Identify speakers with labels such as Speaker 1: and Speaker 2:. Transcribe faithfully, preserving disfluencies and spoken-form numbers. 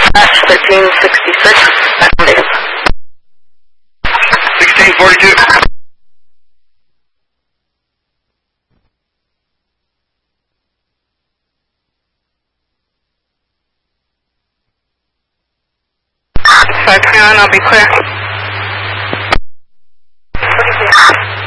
Speaker 1: That's thirteen sixty-six. That's negative.
Speaker 2: sixteen forty-two.
Speaker 1: five twenty-nine, I'll be clear.